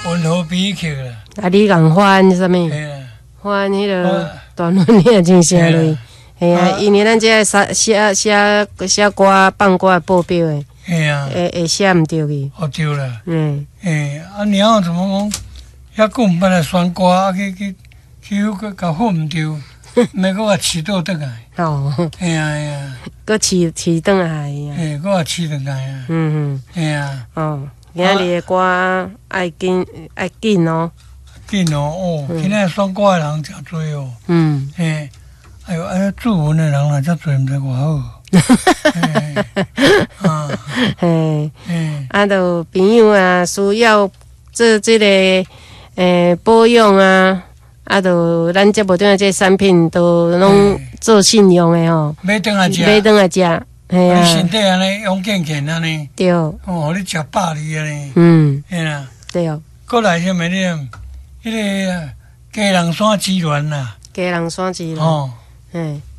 温和脾气啦。 啊，你共翻啥物？ 嘿啦， 翻迄个段论，你也真声类。嘿啊，因为咱这写歌放歌报表的， 嘿啊， 会写毋对去。 哦对啦。啊，鸟怎么讲？遐久毋捌来选歌，啊去甲混毋对，免搁甲饲倒转来。 哦， 嘿啊嘿啊， 搁饲转来啊。 嘿，搁甲饲转来啊。嘿啊。 哦，今日的歌爱紧哦。 紧哦，今仔选歌的人诚多哦。嘿，哎呦，作文的人也遮多，毋知偌好。 嘿，啊，就朋友啊，需要做这个保养啊，啊，就咱节目顶的这产品都拢做信用的吼， 买顿来食， 买顿来食，嘿啊， 你身体安尼勇健健安尼， 对， 哦，你食饱哩安尼，嘿啦， 对， 过来什么呢？迄个鸡人山鸡卵啦， 鸡人山鸡卵， 哦， 嘿。